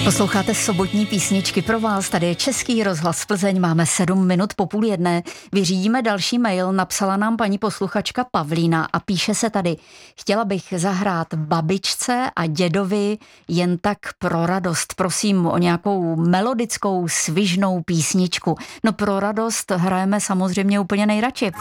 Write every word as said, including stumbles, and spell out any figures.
Posloucháte sobotní písničky pro vás, tady je Český rozhlas Plzeň, máme sedm minut po půl jedné, vyřídíme další mail, napsala nám paní posluchačka Pavlína a píše se tady: chtěla bych zahrát babičce a dědovi jen tak pro radost, prosím o nějakou melodickou, svižnou písničku. No pro radost hrajeme samozřejmě úplně nejradši.